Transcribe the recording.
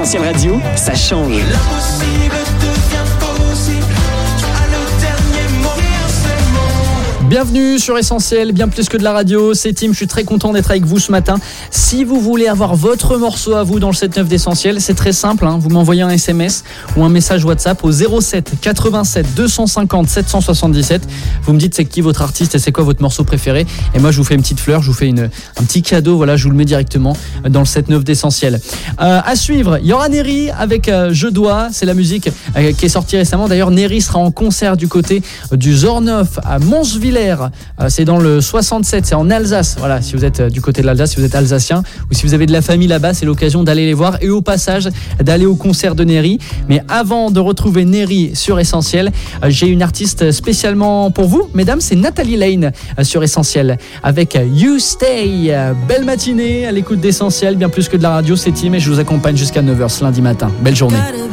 Essentiel Radio, ça change. L'impossible devient possible. Tu as le dernier mot. Bienvenue sur Essentiel, bien plus que de la radio, c'est Tim, je suis très content d'être avec vous ce matin. Si vous voulez avoir votre morceau à vous dans le 7-9 d'Essentiel, c'est très simple, vous m'envoyez un SMS ou un message WhatsApp au 07 87 250 777. Vous me dites c'est qui votre artiste et c'est quoi votre morceau préféré. Et moi je vous fais une petite fleur, je vous fais un petit cadeau, voilà, je vous le mets directement dans le 7-9 d'Essentiel. À suivre, il y aura Neri avec Je dois, c'est la musique qui est sortie récemment. D'ailleurs Neri sera en concert du côté du Zorneuf à Monsvillers. C'est dans le 67, c'est en Alsace. Voilà, si vous êtes du côté de l'Alsace, si vous êtes alsacien ou si vous avez de la famille là-bas, c'est l'occasion d'aller les voir et au passage d'aller au concert de Neri. Mais avant de retrouver Neri sur Essentiel, j'ai une artiste spécialement pour vous, mesdames, c'est Nathalie Lane sur Essentiel avec You Stay. Belle matinée à l'écoute d'Essentiel, bien plus que de la radio, c'est Tim et je vous accompagne jusqu'à 9h ce lundi matin. Belle journée.